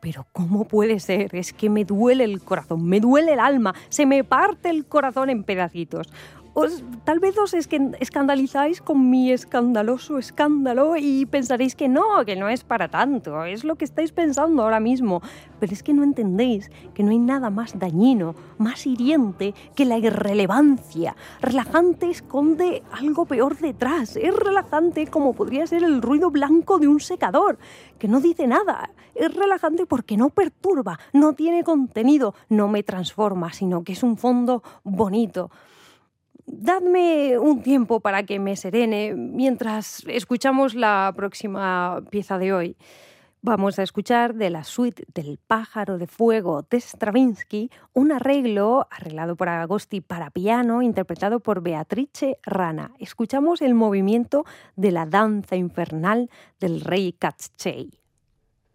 Pero ¿cómo puede ser? Es que me duele el corazón, me duele el alma, se me parte el corazón en pedacitos. Tal vez os escandalizáis con mi escandaloso escándalo y pensaréis que no es para tanto, es lo que estáis pensando ahora mismo. Pero es que no entendéis que no hay nada más dañino, más hiriente que la irrelevancia. Relajante esconde algo peor detrás. Es relajante como podría ser el ruido blanco de un secador, que no dice nada. Es relajante porque no perturba, no tiene contenido, no me transforma, sino que es un fondo bonito. Dadme un tiempo para que me serene mientras escuchamos la próxima pieza de hoy. Vamos a escuchar de la suite del Pájaro de Fuego de Stravinsky un arreglado por Agosti para piano, interpretado por Beatrice Rana. Escuchamos el movimiento de la danza infernal del rey Katshay.